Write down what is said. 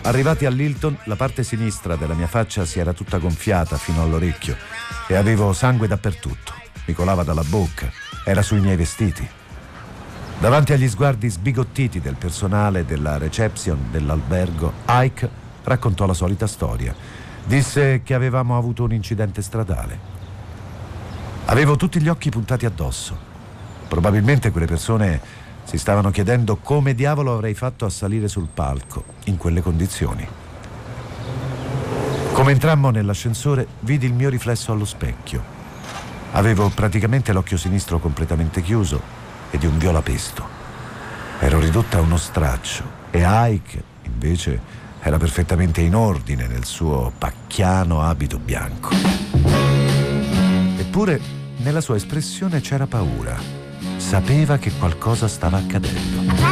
Arrivati all'Hilton, la parte sinistra della mia faccia si era tutta gonfiata fino all'orecchio e avevo sangue dappertutto. Mi colava dalla bocca, era sui miei vestiti. Davanti agli sguardi sbigottiti del personale della reception dell'albergo, Ike raccontò la solita storia. Disse che avevamo avuto un incidente stradale. Avevo tutti gli occhi puntati addosso. Probabilmente quelle persone si stavano chiedendo come diavolo avrei fatto a salire sul palco in quelle condizioni. Come entrammo nell'ascensore, vidi il mio riflesso allo specchio. Avevo praticamente l'occhio sinistro completamente chiuso e di un viola pesto. Ero ridotta a uno straccio e Ike, invece, era perfettamente in ordine nel suo pacchiano abito bianco. Eppure, nella sua espressione c'era paura. Sapeva che qualcosa stava accadendo.